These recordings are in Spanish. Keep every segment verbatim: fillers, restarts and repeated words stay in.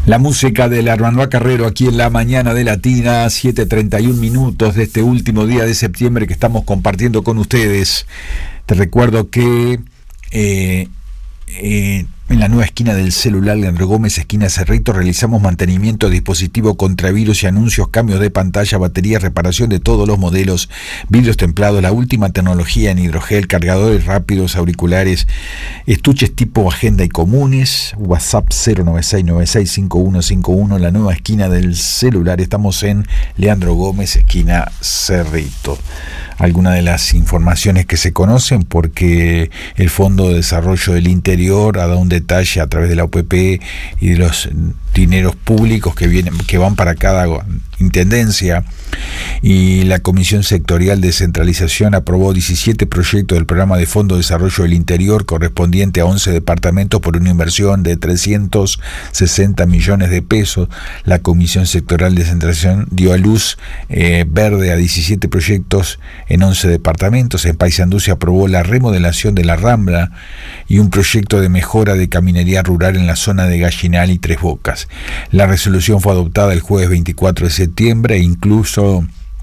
La música del Armando Carrero aquí en la mañana de Latina, siete treinta y un minutos de este último día de septiembre que estamos compartiendo con ustedes. Te recuerdo que eh, eh, en la nueva esquina del celular Leandro Gómez, esquina Cerrito, realizamos mantenimiento de dispositivo contra virus y anuncios, cambios de pantalla, batería, reparación de todos los modelos, vidrios templados, la última tecnología en hidrogel, cargadores rápidos, auriculares, estuches tipo agenda y comunes. WhatsApp cero nueve seis nueve seis cinco uno cinco uno, la nueva esquina del celular. Estamos en Leandro Gómez, esquina Cerrito. Algunas de las informaciones que se conocen, porque el Fondo de Desarrollo del Interior ha dado un detalle a través de la O P P y de los dineros públicos que vienen, que van para cada intendencia, y la Comisión Sectorial de Descentralización aprobó diecisiete proyectos del Programa de Fondo de Desarrollo del Interior correspondiente a once departamentos por una inversión de trescientos sesenta millones de pesos. La Comisión Sectorial de Descentralización dio a luz eh, verde a diecisiete proyectos en once departamentos. En Paysandú se aprobó la remodelación de la Rambla y un proyecto de mejora de caminería rural en la zona de Gallinal y Tres Bocas. La resolución fue adoptada el jueves veinticuatro de septiembre e incluso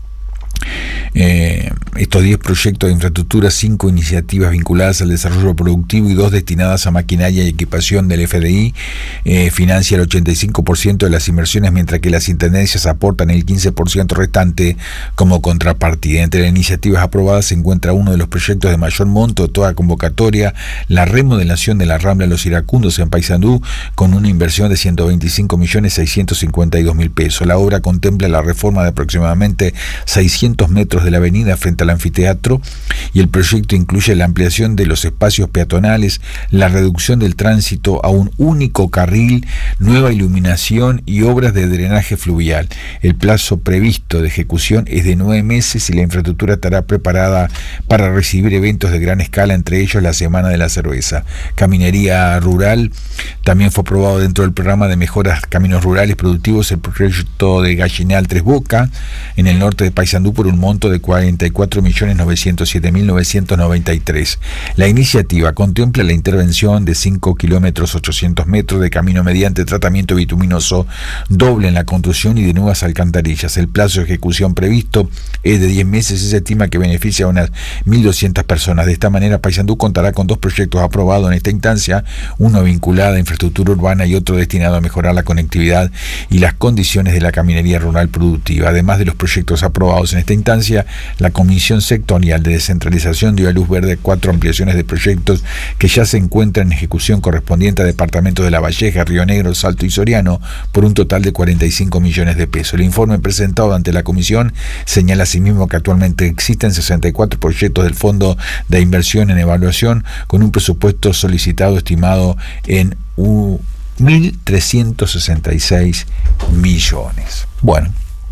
Eh, estos diez proyectos de infraestructura, cinco iniciativas vinculadas al desarrollo productivo y dos destinadas a maquinaria y equipación del F D I, eh, financia el ochenta y cinco por ciento de las inversiones, mientras que las intendencias aportan el quince por ciento restante como contrapartida. Entre las iniciativas aprobadas se encuentra uno de los proyectos de mayor monto de toda convocatoria, la remodelación de la Rambla Los Iracundos en Paysandú, con una inversión de ciento veinticinco millones seiscientos cincuenta y dos mil pesos. La obra contempla la reforma de aproximadamente seiscientos metros de la avenida frente al anfiteatro, y el proyecto incluye la ampliación de los espacios peatonales, la reducción del tránsito a un único carril, nueva iluminación y obras de drenaje fluvial. El plazo previsto de ejecución es de nueve meses y la infraestructura estará preparada para recibir eventos de gran escala, entre ellos la Semana de la Cerveza. Caminería rural también fue aprobado dentro del programa de mejoras caminos rurales productivos el proyecto de Gallinal Tres Bocas en el norte de Paysandú por un monto de cuarenta y cuatro millones novecientos siete mil novecientos noventa y tres. La iniciativa contempla la intervención de cinco kilómetros ochocientos metros de camino mediante tratamiento bituminoso doble en la construcción y de nuevas alcantarillas. El plazo de ejecución previsto es de diez meses y se estima que beneficia a unas mil doscientas personas. De esta manera, Paysandú contará con dos proyectos aprobados en esta instancia, uno vinculado a infraestructura urbana y otro destinado a mejorar la conectividad y las condiciones de la caminería rural productiva. Además de los proyectos aprobados en esta instancia, la Comisión Sectorial de Descentralización dio a luz verde cuatro ampliaciones de proyectos que ya se encuentran en ejecución, correspondiente a departamentos de La Valleja, Río Negro, Salto y Soriano, por un total de cuarenta y cinco millones de pesos. El informe presentado ante la Comisión señala asimismo que actualmente existen sesenta y cuatro proyectos del Fondo de Inversión en Evaluación, con un presupuesto solicitado estimado en mil trescientos sesenta y seis millones. Bueno,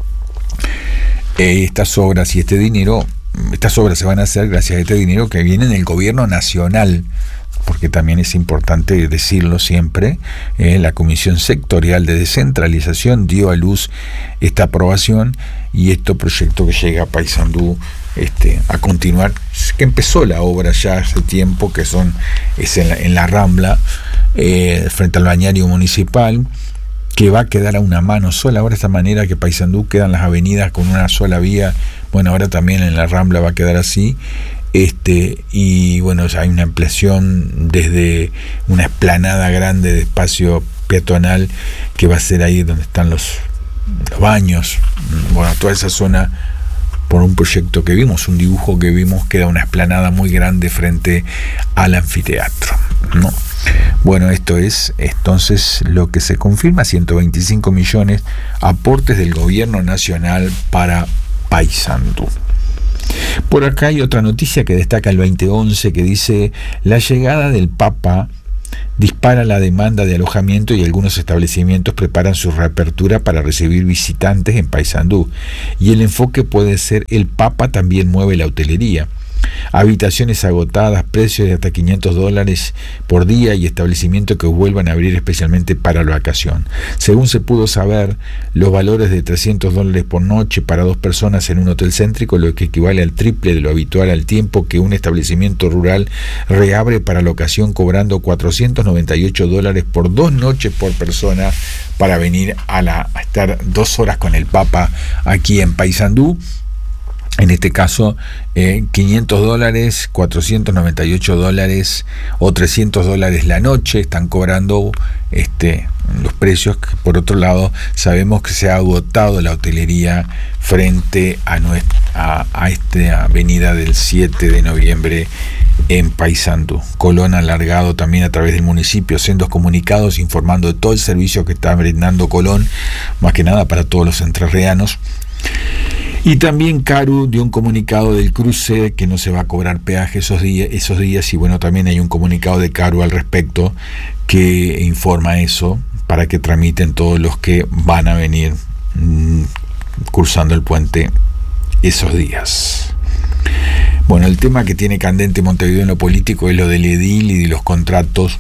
Eh, estas obras y este dinero, estas obras se van a hacer gracias a este dinero que viene del gobierno nacional, porque también es importante decirlo siempre. eh, la Comisión Sectorial de Descentralización dio a luz esta aprobación y este proyecto que llega a Paysandú este, a continuar, que empezó la obra ya hace tiempo, que son es en la, en la Rambla, eh, frente al bañario municipal, que va a quedar a una mano sola. Ahora, de esta manera que Paysandú quedan las avenidas con una sola vía, bueno, ahora también en la Rambla va a quedar así. Este, y bueno, hay una ampliación desde una explanada grande de espacio peatonal que va a ser ahí donde están los, los baños, bueno, toda esa zona. Por un proyecto que vimos, un dibujo que vimos, queda una explanada muy grande frente al anfiteatro, ¿no? Bueno, esto es entonces lo que se confirma: ciento veinticinco millones aportes del gobierno nacional para Paysandú. Por acá hay otra noticia que destaca el veinte once, que dice: la llegada del Papa dispara la demanda de alojamiento y algunos establecimientos preparan su reapertura para recibir visitantes en Paysandú. Y el enfoque puede ser: el Papa también mueve la hotelería. Habitaciones agotadas, precios de hasta quinientos dólares por día y establecimientos que vuelvan a abrir especialmente para la ocasión. Según se pudo saber, los valores de trescientos dólares por noche para dos personas en un hotel céntrico, lo que equivale al triple de lo habitual al tiempo que un establecimiento rural reabre para la ocasión, cobrando cuatrocientos noventa y ocho dólares por dos noches por persona para venir a, la, a estar dos horas con el Papa aquí en Paysandú. En este caso, eh, quinientos dólares, cuatrocientos noventa y ocho dólares o trescientos dólares la noche están cobrando este, los precios. Que por otro lado, sabemos que se ha agotado la hotelería frente a, nuestra, a, a esta avenida del siete de noviembre en Paysandú. Colón ha alargado también a través del municipio sendos comunicados informando de todo el servicio que está brindando Colón, más que nada para todos los entrerrianos. Y también Caru dio un comunicado del cruce que no se va a cobrar peaje esos días, esos días y bueno, también hay un comunicado de Caru al respecto que informa eso para que tramiten todos los que van a venir mmm, cruzando el puente esos días. Bueno, el tema que tiene candente Montevideo en lo político es lo del edil y de los contratos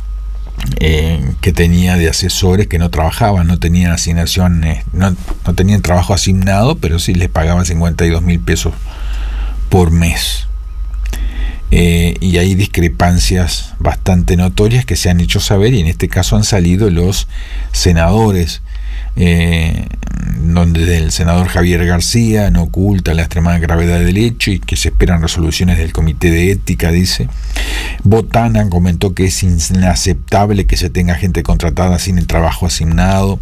Eh, que tenía de asesores que no trabajaban, no tenían asignación, eh, no, no tenían trabajo asignado, pero sí les pagaban cincuenta y dos mil pesos por mes. Eh, y hay discrepancias bastante notorias que se han hecho saber, y en este caso han salido los senadores, eh, donde el senador Javier García no oculta la extremada gravedad del hecho y que se esperan resoluciones del Comité de Ética, dice. Botana comentó que es inaceptable que se tenga gente contratada sin el trabajo asignado.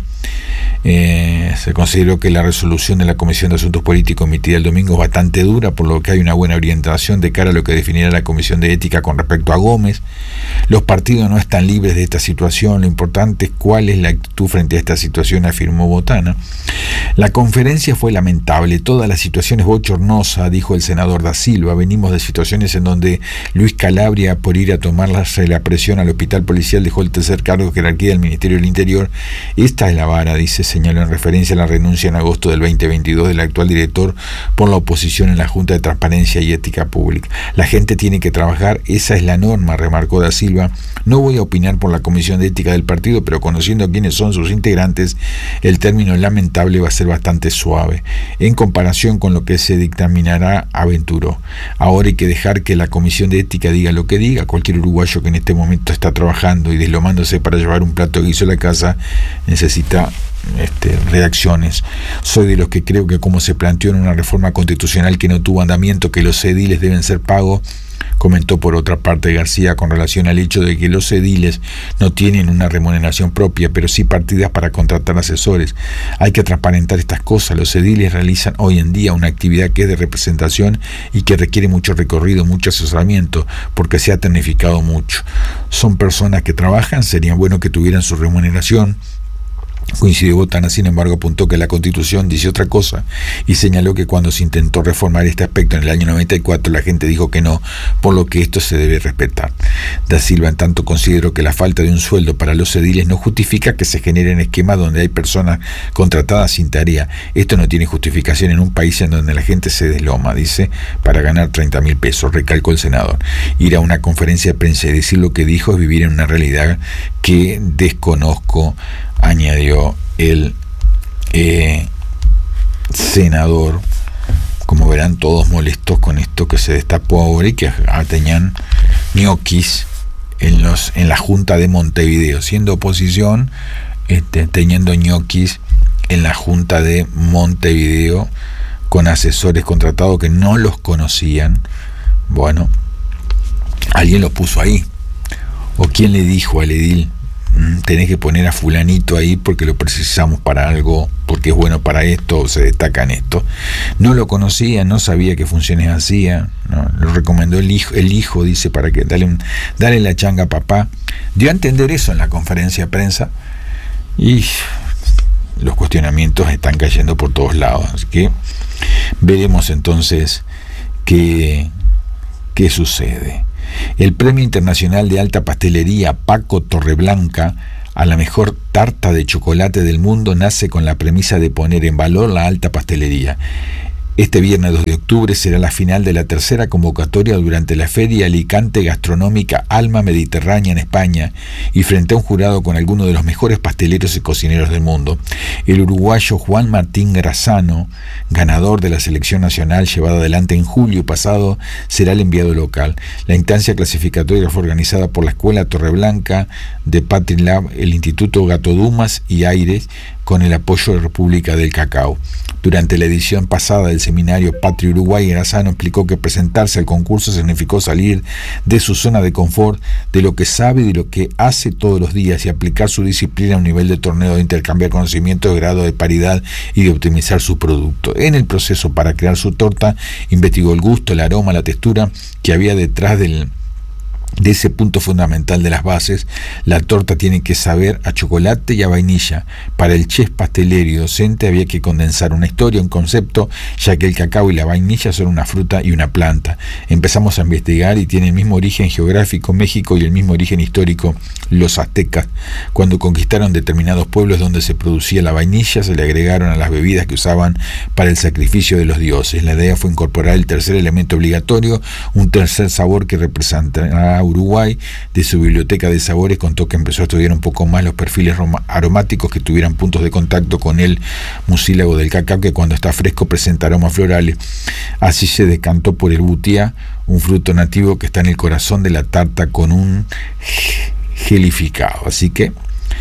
Eh, se consideró que la resolución de la Comisión de Asuntos Políticos emitida el domingo es bastante dura, por lo que hay una buena orientación de cara a lo que definirá la Comisión de Ética con respecto a Gómez. Los partidos no están libres de esta situación, lo importante es cuál es la actitud frente a esta situación, afirmó Botana. La conferencia fue lamentable, toda la situación es bochornosa, dijo el senador Da Silva. Venimos de situaciones en donde Luis Calabria, por ir a tomar la, la presión al hospital policial, dejó el tercer cargo de jerarquía del Ministerio del Interior. Esta es la vara, dice, señaló en referencia a la renuncia en agosto del veinte veintidós del actual director por la oposición en la Junta de Transparencia y Ética Pública. La gente tiene que trabajar, esa es la norma, remarcó Da Silva. No voy a opinar por la Comisión de Ética del partido, pero conociendo quiénes son sus integrantes, el término lamentable va a ser bastante suave. En comparación con lo que se dictaminará, aventuró. Ahora hay que dejar que la Comisión de Ética diga lo que diga. Cualquier uruguayo que en este momento está trabajando y deslomándose para llevar un plato de guiso a la casa necesita Este, reacciones. Soy de los que creo que como se planteó en una reforma constitucional que no tuvo andamiento, que los ediles deben ser pagos, comentó por otra parte García con relación al hecho de que los ediles no tienen una remuneración propia, pero sí partidas para contratar asesores. Hay que transparentar estas cosas. Los ediles realizan hoy en día una actividad que es de representación y que requiere mucho recorrido, mucho asesoramiento, porque se ha tecnificado mucho. Son personas que trabajan, sería bueno que tuvieran su remuneración. Coincidió Botana, sin embargo, apuntó que la Constitución dice otra cosa y señaló que cuando se intentó reformar este aspecto en el año noventa y cuatro, la gente dijo que no, por lo que esto se debe respetar. Da Silva, en tanto, consideró que la falta de un sueldo para los ediles no justifica que se generen esquemas donde hay personas contratadas sin tarea. Esto no tiene justificación en un país en donde la gente se desloma, dice, para ganar treinta mil pesos, recalcó el senador. Ir a una conferencia de prensa y decir lo que dijo es vivir en una realidad que desconozco, añadió el eh, senador. Como verán, todos molestos con esto que se destapó ahora y que tenían ñoquis en los en la Junta de Montevideo, siendo oposición, este, teniendo ñoquis en la Junta de Montevideo con asesores contratados que no los conocían. Bueno, alguien los puso ahí, o quién le dijo al edil: tenés que poner a fulanito ahí porque lo precisamos para algo, porque es bueno para esto, se destaca en esto. No lo conocía, no sabía qué funciones hacía, ¿no? Lo recomendó el hijo, el hijo dice, para que dale, un, dale la changa a papá. Dio a entender eso en la conferencia de prensa y los cuestionamientos están cayendo por todos lados. Así que veremos entonces qué, qué sucede. El Premio Internacional de Alta Pastelería Paco Torreblanca a la mejor tarta de chocolate del mundo nace con la premisa de poner en valor la alta pastelería. Este viernes dos de octubre será la final de la tercera convocatoria durante la Feria Alicante Gastronómica Alma Mediterránea en España y frente a un jurado con algunos de los mejores pasteleros y cocineros del mundo. El uruguayo Juan Martín Grassano, ganador de la selección nacional llevada adelante en julio pasado, será el enviado local. La instancia clasificatoria fue organizada por la Escuela Torreblanca de Patrilab, el Instituto Gato Dumas y Aires, con el apoyo de República del Cacao. Durante la edición pasada del seminario Patria Uruguay, Grassano explicó que presentarse al concurso significó salir de su zona de confort, de lo que sabe y de lo que hace todos los días, y aplicar su disciplina a un nivel de torneo, de intercambiar conocimientos de grado de paridad y de optimizar su producto. En el proceso para crear su torta, investigó el gusto, el aroma, la textura que había detrás del de ese punto fundamental de las bases. La torta tiene que saber a chocolate y a vainilla. Para el chef pastelero y docente había que condensar una historia, un concepto, ya que el cacao y la vainilla son una fruta y una planta. Empezamos a investigar y tiene el mismo origen geográfico México y el mismo origen histórico los aztecas. Cuando conquistaron determinados pueblos donde se producía la vainilla, se le agregaron a las bebidas que usaban para el sacrificio de los dioses. La idea fue incorporar el tercer elemento obligatorio, un tercer sabor que representará a Uruguay. De su biblioteca de sabores contó que empezó a estudiar un poco más los perfiles aromáticos que tuvieran puntos de contacto con el mucílago del cacao, que cuando está fresco presenta aromas florales. Así se decantó por el butiá, un fruto nativo que está en el corazón de la tarta con un gelificado. Así que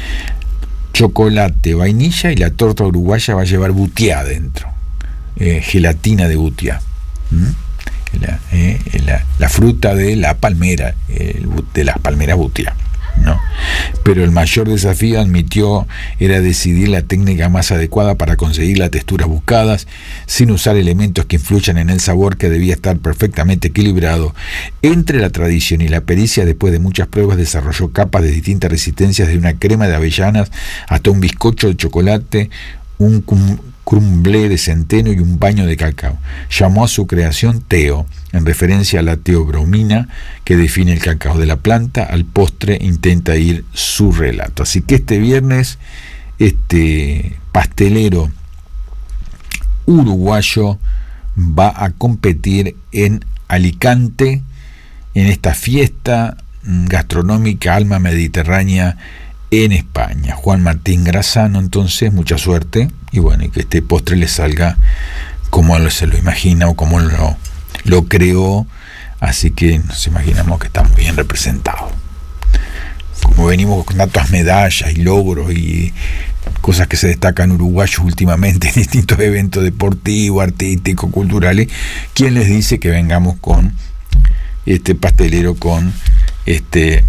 chocolate, vainilla, y la torta uruguaya va a llevar butiá dentro, eh, gelatina de butiá. ¿Mm? La, eh, la, la fruta de la palmera, eh, de las palmeras butiá, ¿no? Pero el mayor desafío, admitió, era decidir la técnica más adecuada para conseguir las texturas buscadas, sin usar elementos que influyan en el sabor, que debía estar perfectamente equilibrado. Entre la tradición y la pericia, después de muchas pruebas, desarrolló capas de distintas resistencias, de una crema de avellanas hasta un bizcocho de chocolate, un cum crumblé de centeno y un baño de cacao. Llamó a su creación Teo, en referencia a la teobromina que define el cacao. De la planta al postre intenta ir su relato. Así que este viernes, este pastelero uruguayo va a competir en Alicante, en esta fiesta gastronómica Alma Mediterránea en España. Juan Martín Grassano, entonces, mucha suerte, y bueno, y que este postre le salga como él se lo imagina o como lo, lo creó, así que nos imaginamos que está muy bien representado. Como venimos con tantas medallas y logros y cosas que se destacan uruguayos últimamente en distintos eventos deportivos, artísticos, culturales, ¿quién les dice que vengamos con este pastelero con este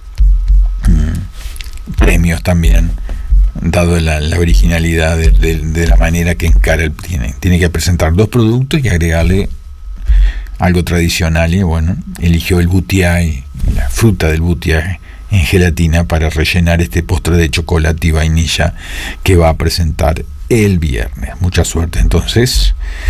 mmm, premios también, dado la, la originalidad de, de, de la manera que encara el, tiene, tiene que presentar dos productos y agregarle algo tradicional, y bueno, eligió el butiá y la fruta del butiá en gelatina para rellenar este postre de chocolate y vainilla que va a presentar el viernes. Mucha suerte. Entonces,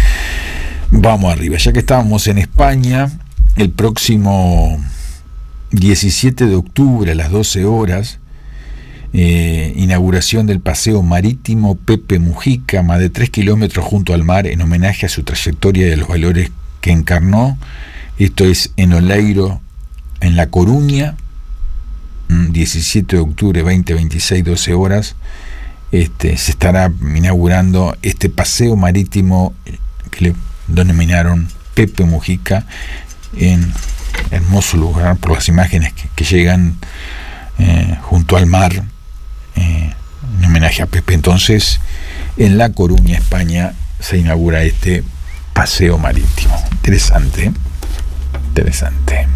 vamos arriba. Ya que estábamos en España, el próximo diecisiete de octubre a las doce horas, Eh, inauguración del paseo marítimo Pepe Mujica, más de tres kilómetros junto al mar, en homenaje a su trayectoria y a los valores que encarnó. Esto es en Oleiro, en La Coruña, diecisiete de octubre, veinte veintiséis, doce horas. Este, se estará inaugurando este paseo marítimo que le denominaron Pepe Mujica, en hermoso lugar por las imágenes que, que llegan eh, junto al mar. Eh, en homenaje a Pepe. Entonces, en La Coruña, España, se inaugura este paseo marítimo. Interesante, interesante.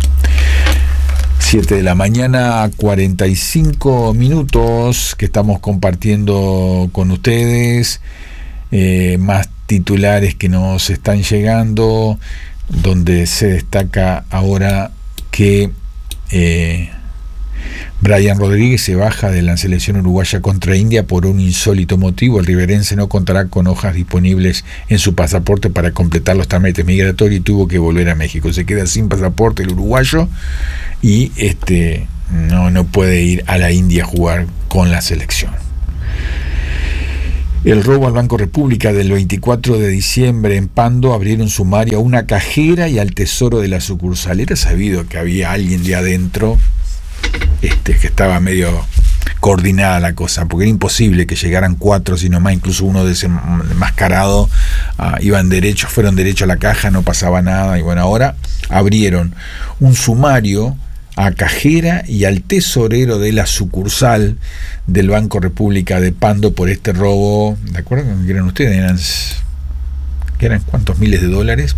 siete de la mañana, cuarenta y cinco minutos, que estamos compartiendo con ustedes. Eh, más titulares que nos están llegando, donde se destaca ahora que eh, Brian Rodríguez se baja de la selección uruguaya contra India por un insólito motivo. El riverense no contará con hojas disponibles en su pasaporte para completar los trámites migratorios y tuvo que volver a México. Se queda sin pasaporte el uruguayo y este no, no puede ir a la India a jugar con la selección. El robo al Banco República del veinticuatro de diciembre en Pando, abrieron sumario a una cajera y al tesoro de la sucursal. Era sabido que había alguien de adentro, este, que estaba medio coordinada la cosa, porque era imposible que llegaran cuatro, sino más, incluso uno desenmascarado, uh, iban derecho, fueron derecho a la caja, no pasaba nada, y bueno, ahora abrieron un sumario a cajera y al tesorero de la sucursal del Banco República de Pando por este robo. ¿De acuerdo? ¿Qué eran ustedes? Eran, ¿qué eran? ¿Cuántos miles de dólares?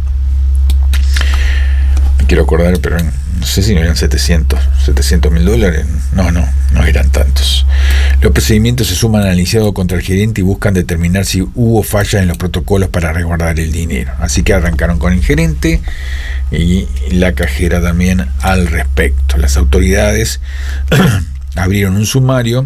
Me quiero acordar, pero no sé si no eran setecientos mil dólares. No, no, no eran tantos. Los procedimientos se suman al iniciado contra el gerente y buscan determinar si hubo fallas en los protocolos para resguardar el dinero. Así que arrancaron con el gerente y la cajera también al respecto. Las autoridades abrieron un sumario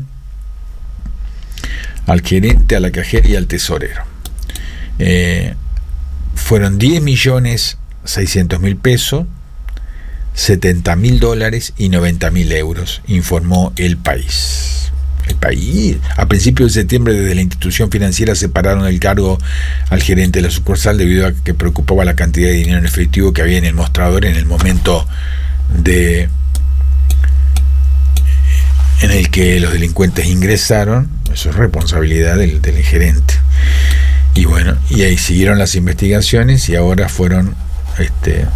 al gerente, a la cajera y al tesorero. Eh, fueron diez millones seiscientos mil pesos, setenta mil dólares y noventa mil euros, informó El País. El País. A principios de septiembre, desde la institución financiera separaron el cargo al gerente de la sucursal debido a que preocupaba la cantidad de dinero en efectivo que había en el mostrador en el momento de en el que los delincuentes ingresaron. Eso es responsabilidad del, del gerente. Y bueno, y ahí siguieron las investigaciones y ahora fueron este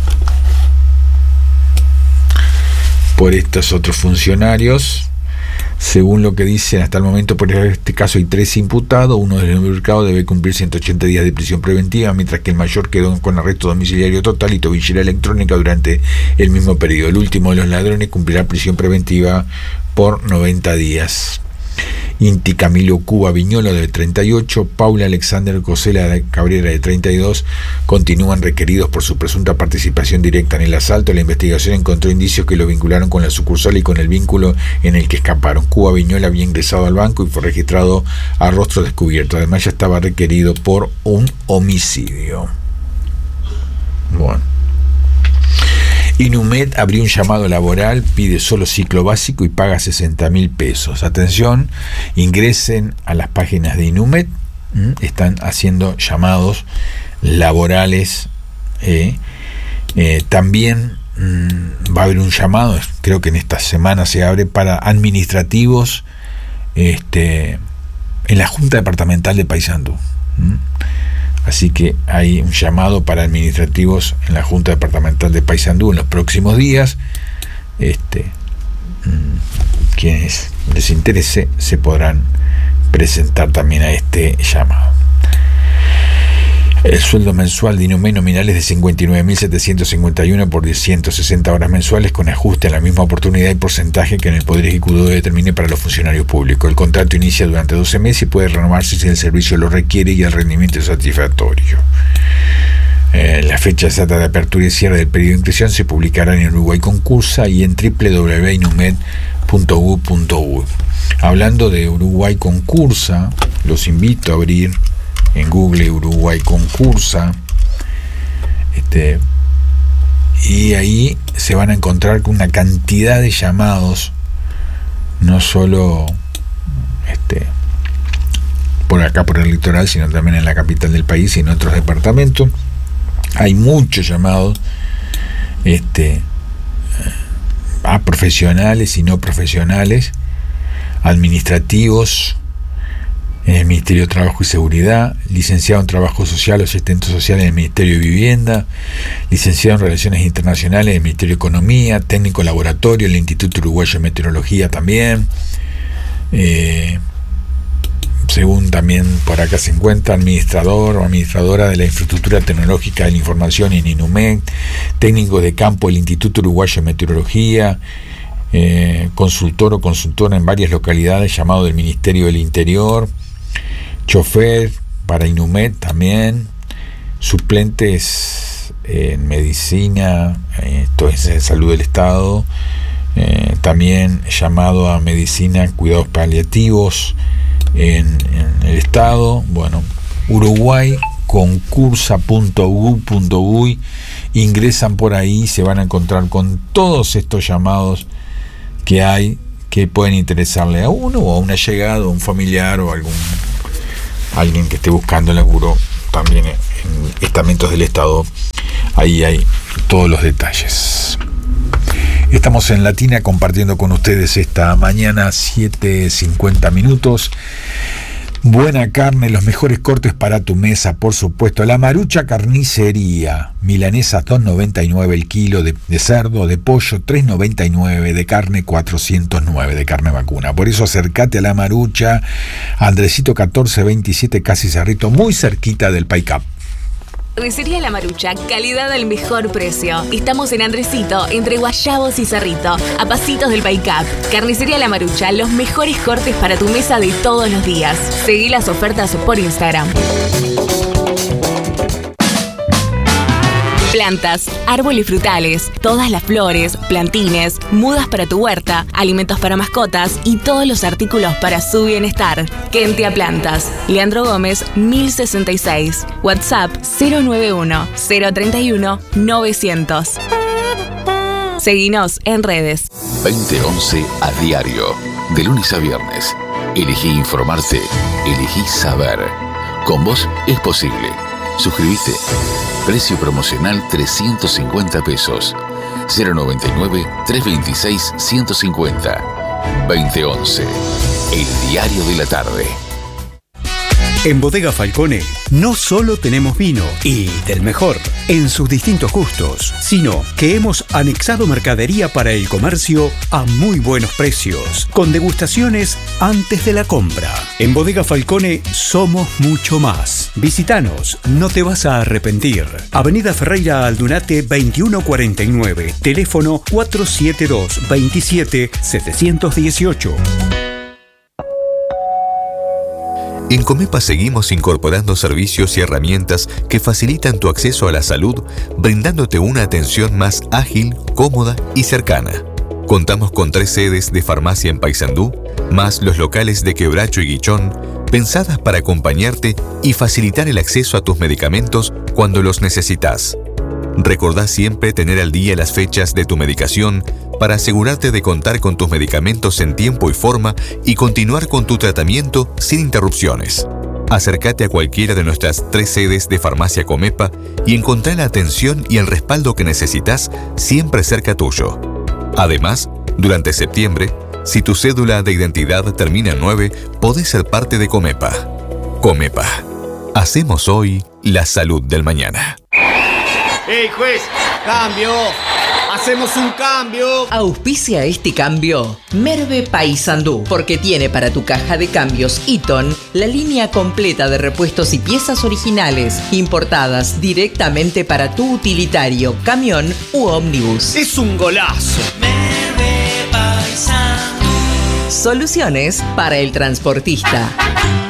por estos otros funcionarios. Según lo que dicen hasta el momento, por este caso hay tres imputados. Uno del mercado debe cumplir ciento ochenta días de prisión preventiva, mientras que el mayor quedó con arresto domiciliario total y tobillera electrónica durante el mismo periodo. El último de los ladrones cumplirá prisión preventiva por noventa días. Inti Camilo Cuba Viñolo, de treinta y ocho, Paula Alexander Cosela Cabrera, de treinta y dos, continúan requeridos por su presunta participación directa en el asalto. La investigación encontró indicios que lo vincularon con la sucursal y con el vínculo en el que escaparon. Cuba Viñola había ingresado al banco y fue registrado a rostro descubierto. Además, ya estaba requerido por un homicidio. Bueno. Inumet abrió un llamado laboral, pide solo ciclo básico y paga sesenta mil pesos. Atención, ingresen a las páginas de Inumet, ¿m? Están haciendo llamados laborales. Eh, eh, también mmm, va a haber un llamado, creo que en esta semana se abre, para administrativos este, en la Junta Departamental de Paysandú. ¿m? Así que hay un llamado para administrativos en la Junta Departamental de Paysandú en los próximos días. Este, quienes les interese se podrán presentar también a este llamado. El sueldo mensual de Inumet nominal es de cincuenta y nueve mil setecientos cincuenta y uno por ciento sesenta horas mensuales, con ajuste en la misma oportunidad y porcentaje que en el Poder Ejecutivo determine para los funcionarios públicos. El contrato inicia durante doce meses y puede renovarse si el servicio lo requiere y el rendimiento es satisfactorio. Eh, la fecha exacta de apertura y cierre del periodo de inscripción se publicará en Uruguay Concursa y en doble u doble u doble u punto inumet punto u punto u. Hablando de Uruguay Concursa, los invito a abrir en Google Uruguay Concursa, este, y ahí se van a encontrar con una cantidad de llamados, no solo este, por acá por el litoral, sino también en la capital del país y en otros departamentos. Hay muchos llamados este, a profesionales y no profesionales, administrativos, en el Ministerio de Trabajo y Seguridad, licenciado en Trabajo Social o Asistente Social en el Ministerio de Vivienda, licenciado en Relaciones Internacionales en el Ministerio de Economía, técnico laboratorio en el Instituto Uruguayo de Meteorología también, eh, según también por acá se encuentra, administrador o administradora de la infraestructura tecnológica de la información en Inumet, técnico de campo del Instituto Uruguayo de Meteorología, eh, consultor o consultora en varias localidades, llamado del Ministerio del Interior, chofer para Inumet también, suplentes en medicina, esto es en salud del Estado, eh, también llamado a medicina, cuidados paliativos en, en el Estado. Bueno, Uruguay concursa punto u u punto uy, ingresan por ahí, se van a encontrar con todos estos llamados que hay, que pueden interesarle a uno o a un allegado, a un familiar o a algún alguien que esté buscando laburo también en estamentos del Estado. Ahí hay todos los detalles. Estamos en Latina compartiendo con ustedes esta mañana, siete cincuenta minutos. Buena carne, los mejores cortes para tu mesa, por supuesto. La Marucha Carnicería, milanesas dos noventa y nueve el kilo de, de cerdo, de pollo tres noventa y nueve, de carne cuatrocientos nueve, de carne vacuna. Por eso acércate a La Marucha, Andresito catorce veintisiete, casi Cerrito, muy cerquita del Paicap. Carnicería La Marucha, calidad al mejor precio. Estamos en Andresito, entre Guayabos y Cerrito, a pasitos del Paicap. Carnicería La Marucha, los mejores cortes para tu mesa de todos los días. Seguí las ofertas por Instagram. Plantas, árboles frutales, todas las flores, plantines, mudas para tu huerta, alimentos para mascotas y todos los artículos para su bienestar. Kentia Plantas, Leandro Gómez, mil sesenta y seis. WhatsApp cero nueve uno, cero treinta y uno, novecientos. Seguinos en redes. veinte once a diario, de lunes a viernes. Elegí informarte, elegí saber. Con vos es posible. Suscribite. Precio promocional trescientos cincuenta pesos. cero noventa y nueve, trescientos veintiséis, ciento cincuenta. veinte once. El diario de la tarde. En Bodega Falcone no solo tenemos vino y del mejor en sus distintos gustos, sino que hemos anexado mercadería para el comercio a muy buenos precios, con degustaciones antes de la compra. En Bodega Falcone somos mucho más. Visítanos, no te vas a arrepentir. Avenida Ferreira Aldunate veintiuno cuarenta y nueve, teléfono cuatro siete dos, veintisiete, setecientos dieciocho. En Comepa seguimos incorporando servicios y herramientas que facilitan tu acceso a la salud, brindándote una atención más ágil, cómoda y cercana. Contamos con tres sedes de farmacia en Paysandú, más los locales de Quebracho y Guichón, pensadas para acompañarte y facilitar el acceso a tus medicamentos cuando los necesitas. Recordá siempre tener al día las fechas de tu medicación para asegurarte de contar con tus medicamentos en tiempo y forma y continuar con tu tratamiento sin interrupciones. Acércate a cualquiera de nuestras tres sedes de Farmacia Comepa y encontrá la atención y el respaldo que necesitas siempre cerca tuyo. Además, durante septiembre, si tu cédula de identidad termina en nueve, podés ser parte de Comepa. Comepa. Hacemos hoy la salud del mañana. ¡Ey, juez! ¡Cambio! ¡Hacemos un cambio! Auspicia este cambio Merve Paysandú, porque tiene para tu caja de cambios Eaton la línea completa de repuestos y piezas originales, importadas directamente para tu utilitario, camión u ómnibus. ¡Es un golazo! Merve Paysandú. Soluciones para el transportista.